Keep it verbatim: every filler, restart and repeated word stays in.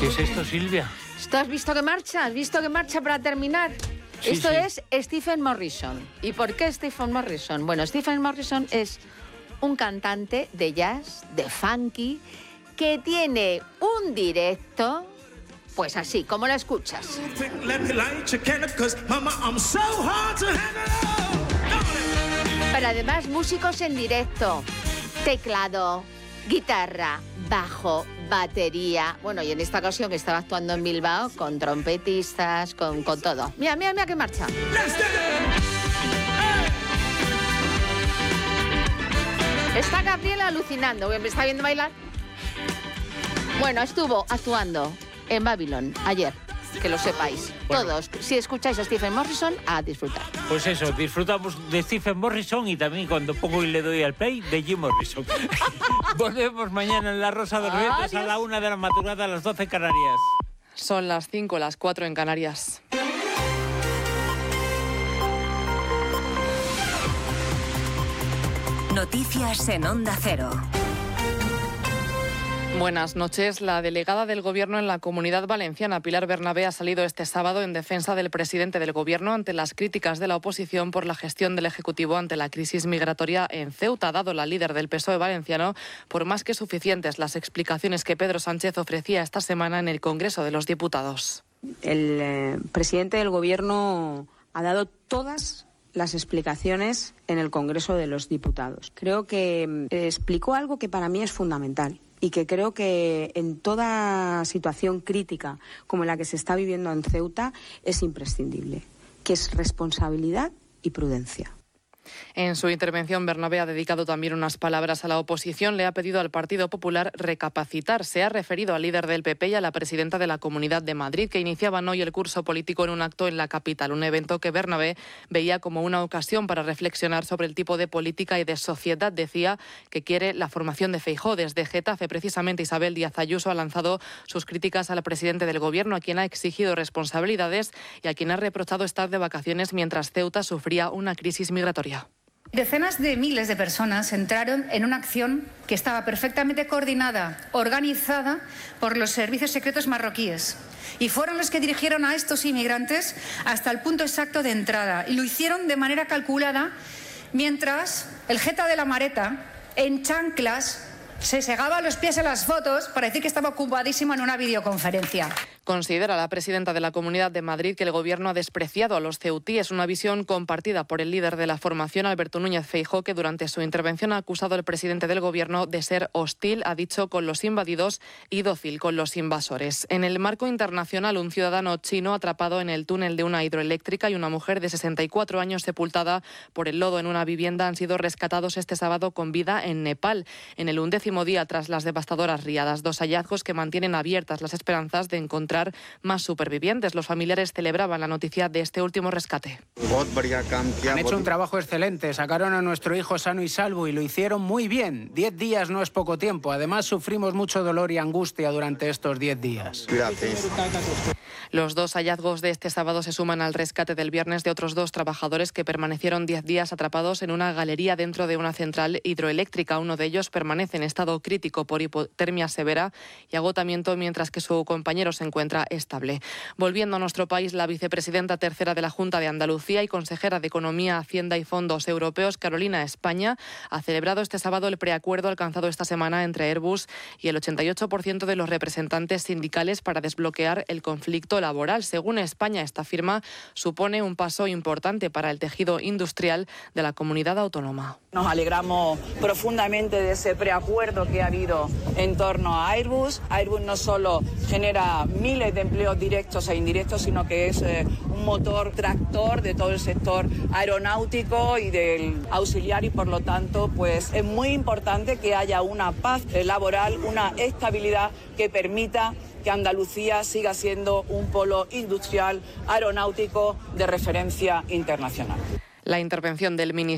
¿Qué es esto, Silvia? ¿Tú has visto que marcha? ¿Has visto que marcha para terminar? Sí, esto sí. es Stephen Morrison. ¿Y por qué Stephen Morrison? Bueno, Stephen Morrison es un cantante de jazz, de funky, que tiene un directo, pues así, como lo escuchas. Pero además músicos en directo, teclado, guitarra, bajo, batería. Bueno, y en esta ocasión estaba actuando en Bilbao con trompetistas, con, con todo. Mira, mira, mira qué marcha. Está Gabriela alucinando. ¿Me está viendo bailar? Bueno, estuvo actuando en Babylon ayer. Que lo sepáis. Bueno. Todos, si escucháis a Stephen Morrison, a disfrutar. Pues eso, disfrutamos de Stephen Morrison y también cuando pongo y le doy al play de Jim Morrison. Volvemos mañana en La Rosa de los Vientos a la una de la madrugada, a las doce Canarias. Son las cinco, las cuatro en Canarias. Noticias en Onda Cero. Buenas noches. La delegada del Gobierno en la Comunidad Valenciana, Pilar Bernabé, ha salido este sábado en defensa del presidente del Gobierno ante las críticas de la oposición por la gestión del Ejecutivo ante la crisis migratoria en Ceuta. Ha dado la líder del P S O E valenciano por más que suficientes las explicaciones que Pedro Sánchez ofrecía esta semana en el Congreso de los Diputados. El eh, presidente del Gobierno ha dado todas las explicaciones en el Congreso de los Diputados. Creo que eh, explicó algo que para mí es fundamental y que creo que en toda situación crítica como la que se está viviendo en Ceuta es imprescindible, que es responsabilidad y prudencia. En su intervención, Bernabé ha dedicado también unas palabras a la oposición. Le ha pedido al Partido Popular recapacitar. Se ha referido al líder del P P y a la presidenta de la Comunidad de Madrid, que iniciaban hoy el curso político en un acto en la capital. Un evento que Bernabé veía como una ocasión para reflexionar sobre el tipo de política y de sociedad. Decía que quiere la formación de Feijóo. Desde Getafe, precisamente, Isabel Díaz Ayuso ha lanzado sus críticas al presidente del Gobierno, a quien ha exigido responsabilidades y a quien ha reprochado estar de vacaciones mientras Ceuta sufría una crisis migratoria. Decenas de miles de personas entraron en una acción que estaba perfectamente coordinada, organizada por los servicios secretos marroquíes. Y fueron los que dirigieron a estos inmigrantes hasta el punto exacto de entrada. Y lo hicieron de manera calculada, mientras el jeta de la Mareta, en chanclas, se segaba los pies en las fotos para decir que estaba ocupadísimo en una videoconferencia. Considera la presidenta de la Comunidad de Madrid que el Gobierno ha despreciado a los ceutíes, una visión compartida por el líder de la formación, Alberto Núñez Feijóo, que durante su intervención ha acusado al presidente del Gobierno de ser hostil, ha dicho, con los invadidos y dócil con los invasores. En el marco internacional, un ciudadano chino atrapado en el túnel de una hidroeléctrica y una mujer de sesenta y cuatro años sepultada por el lodo en una vivienda han sido rescatados este sábado con vida en Nepal, en el undécimo día tras las devastadoras riadas. Dos hallazgos que mantienen abiertas las esperanzas de encontrar más supervivientes. Los familiares celebraban la noticia de este último rescate. Han hecho un trabajo excelente, sacaron a nuestro hijo sano y salvo y lo hicieron muy bien. Diez días no es poco tiempo, además sufrimos mucho dolor y angustia durante estos diez días. Gracias. Los dos hallazgos de este sábado se suman al rescate del viernes de otros dos trabajadores que permanecieron diez días atrapados en una galería dentro de una central hidroeléctrica. Uno de ellos permanece en estado crítico por hipotermia severa y agotamiento, mientras que su compañero se encuentra estable. Volviendo a nuestro país, la vicepresidenta tercera de la Junta de Andalucía y consejera de Economía, Hacienda y Fondos Europeos, Carolina España, ha celebrado este sábado el preacuerdo alcanzado esta semana entre Airbus y el ochenta y ocho por ciento de los representantes sindicales para desbloquear el conflicto laboral. Según España, esta firma supone un paso importante para el tejido industrial de la comunidad autónoma. Nos alegramos profundamente de ese preacuerdo que ha habido en torno a Airbus. Airbus no solo genera miles de empleos directos e indirectos, sino que es eh, un motor tractor de todo el sector aeronáutico y del auxiliar, y por lo tanto pues es muy importante que haya una paz laboral, una estabilidad que permita que Andalucía siga siendo un polo industrial aeronáutico de referencia internacional. La intervención del ministro